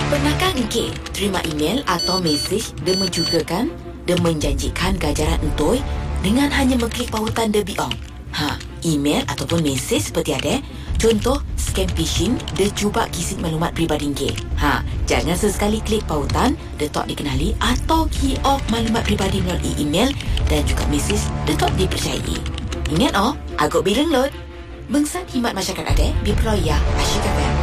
Pernahkah engkau terima email atau mesej dan menjugakan dan menjanjikan ganjaran untoi dengan hanya mengklik pautan The Biong? Email ataupun mesej seperti ada. Contoh, scam phishing dia cuba kisi maklumat peribadi engkau. Jangan sesekali klik pautan dia tak dikenali atau key off maklumat peribadi melalui email dan juga mesej dia tak dipercayai. Ingat agak bileng lot. Bangsa khidmat masyarakat ada di Peloya Asyik FM.